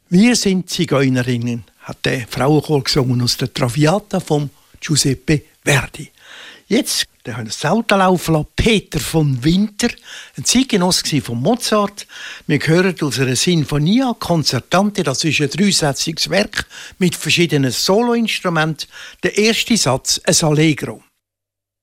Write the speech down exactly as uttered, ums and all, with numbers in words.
Wir sind Zigeunerinnen, hat der Frauenchor gesungen aus der Traviata von Giuseppe Verdi. Jetzt, der hat das Auto laufen lassen, Peter von Winter, ein Zeitgenosse von Mozart. Wir hören aus einer Sinfonia Concertante, das ist ein dreisätziges Werk mit verschiedenen Soloinstrumenten. Der erste Satz, ein Allegro.